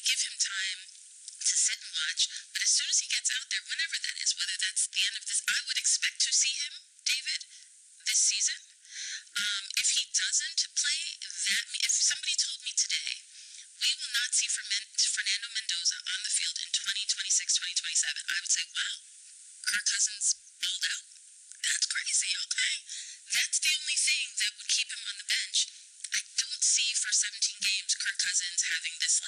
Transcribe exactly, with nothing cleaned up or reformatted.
give him time to sit and watch. But as soon as he gets out there, whenever that is, whether that's the end of this, I would expect to see him, David, this season. Um, if he doesn't play, that if somebody told me today we will not see Fernando Mendoza on the field in twenty twenty-six, twenty twenty-seven, I would say, wow, Kirk Cousins balled out. That's crazy, okay? That's the only thing that would keep him on the bench. I don't see for seventeen games Kirk Cousins having this like